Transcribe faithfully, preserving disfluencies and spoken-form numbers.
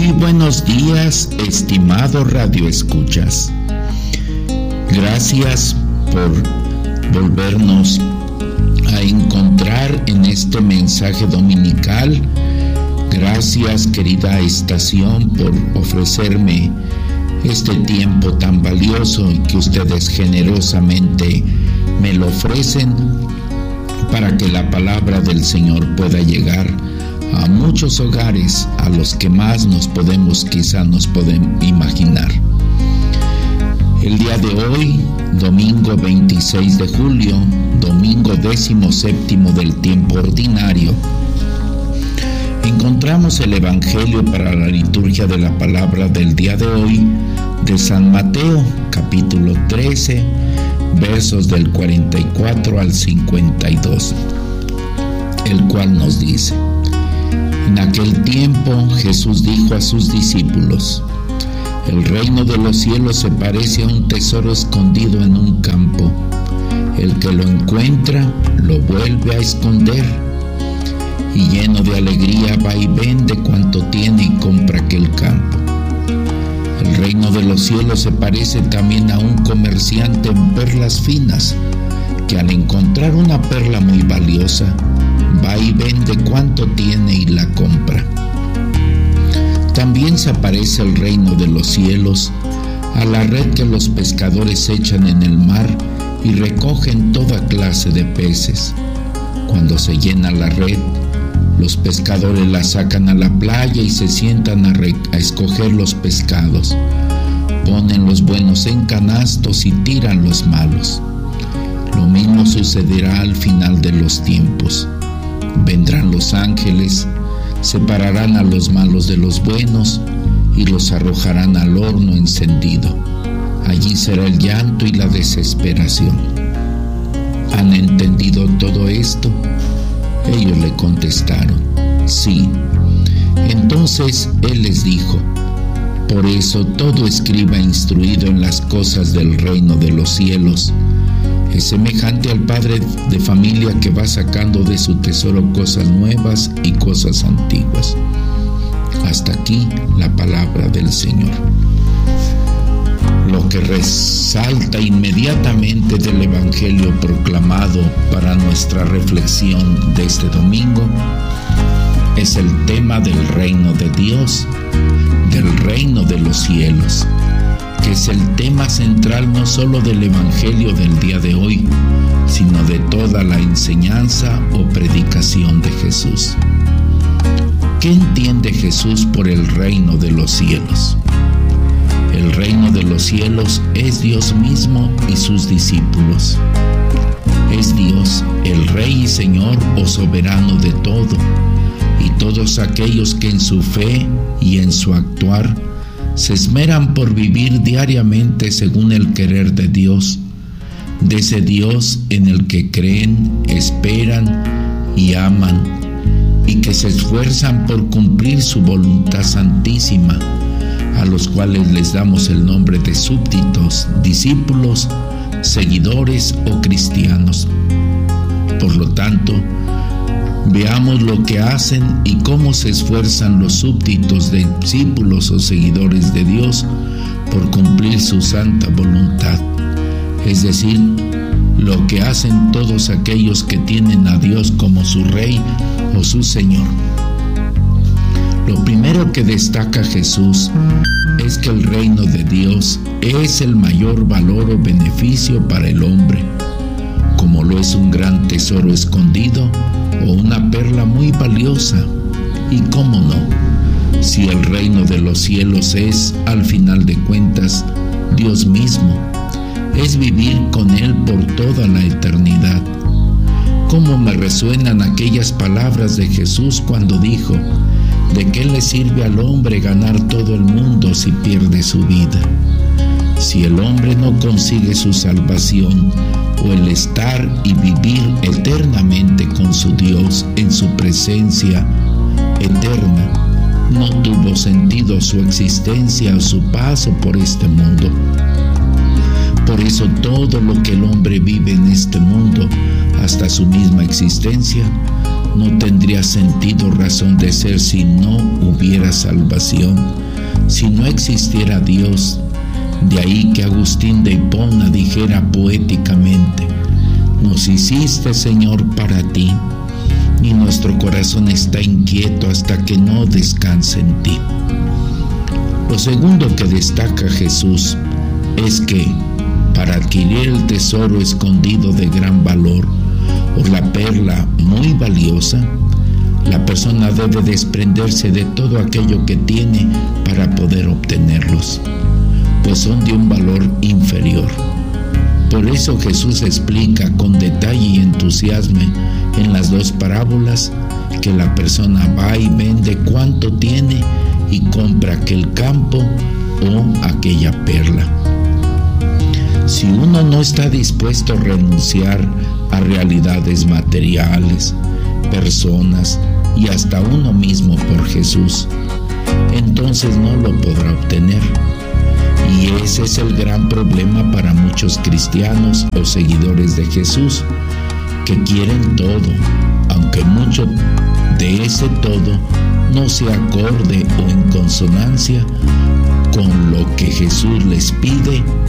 Muy buenos días, estimado Radio Escuchas. Gracias por volvernos a encontrar en este mensaje dominical. Gracias, querida estación, por ofrecerme este tiempo tan valioso y que ustedes generosamente me lo ofrecen para que la palabra del Señor pueda llegar a muchos hogares, a los que más nos podemos, quizá nos podemos imaginar. El día de hoy, domingo veintiséis de julio, domingo décimo séptimo del tiempo ordinario, encontramos el Evangelio para la liturgia de la palabra del día de hoy de San Mateo, capítulo trece, versos del cuarenta y cuatro al cincuenta y dos, el cual nos dice: En aquel tiempo Jesús dijo a sus discípulos: El reino de los cielos se parece a un tesoro escondido en un campo. El que lo encuentra lo vuelve a esconder, y lleno de alegría va y vende cuanto tiene y compra aquel campo. El reino de los cielos se parece también a un comerciante en perlas finas, que al encontrar una perla muy valiosa, va y vende cuanto tiene y la compra. También se parece el reino de los cielos a la red que los pescadores echan en el mar y recogen toda clase de peces. Cuando se llena la red, los pescadores la sacan a la playa y se sientan a, re- a escoger los pescados. Ponen los buenos en canastos y tiran los malos. Lo mismo sucederá al final de los tiempos. Vendrán los ángeles, separarán a los malos de los buenos y los arrojarán al horno encendido. Allí será el llanto y la desesperación. ¿Han entendido todo esto? Ellos le contestaron: sí. Entonces él les dijo: Por eso todo escriba instruido en las cosas del reino de los cielos es semejante al padre de familia que va sacando de su tesoro cosas nuevas y cosas antiguas. Hasta aquí la palabra del Señor. Lo que resalta inmediatamente del Evangelio proclamado para nuestra reflexión de este domingo es el tema del reino de Dios, del reino de los cielos, que es el tema central no solo del Evangelio del día de hoy, sino de toda la enseñanza o predicación de Jesús. ¿Qué entiende Jesús por el reino de los cielos? El reino de los cielos es Dios mismo y sus discípulos. Es Dios, el Rey y Señor o soberano de todo, y todos aquellos que en su fe y en su actuar se esmeran por vivir diariamente según el querer de Dios, de ese Dios en el que creen, esperan y aman, y que se esfuerzan por cumplir su voluntad santísima, a los cuales les damos el nombre de súbditos, discípulos, seguidores o cristianos. Por lo tanto, veamos lo que hacen y cómo se esfuerzan los súbditos, discípulos o seguidores de Dios por cumplir su santa voluntad, es decir, lo que hacen todos aquellos que tienen a Dios como su Rey o su Señor. Lo primero que destaca Jesús es que el reino de Dios es el mayor valor o beneficio para el hombre, como lo es un gran tesoro escondido o una perla muy valiosa. Y cómo no, si el reino de los cielos es, al final de cuentas, Dios mismo, es vivir con Él por toda la eternidad. Cómo me resuenan aquellas palabras de Jesús cuando dijo: ¿de qué le sirve al hombre ganar todo el mundo si pierde su vida? Si el hombre no consigue su salvación o el estar y vivir eternamente con su Dios en su presencia eterna, no tuvo sentido su existencia o su paso por este mundo. Por eso todo lo que el hombre vive en este mundo, hasta su misma existencia, no tendría sentido, razón de ser si no hubiera salvación, si no existiera Dios. De ahí que Agustín de Hipona dijera poéticamente: nos hiciste, Señor, para ti, y nuestro corazón está inquieto hasta que no descanse en ti. Lo segundo que destaca Jesús es que para adquirir el tesoro escondido de gran valor o la perla muy valiosa, la persona debe desprenderse de todo aquello que tiene para poder obtenerlos, pues son de un valor inferior. Por eso Jesús explica con detalle y entusiasmo en las dos parábolas que la persona va y vende cuanto tiene y compra aquel campo o aquella perla. Si uno no está dispuesto a renunciar a realidades materiales, personas y hasta uno mismo por Jesús, entonces no lo podrá obtener. Y ese es el gran problema para muchos cristianos o seguidores de Jesús, que quieren todo, aunque mucho de ese todo no sea acorde o en consonancia con lo que Jesús les pide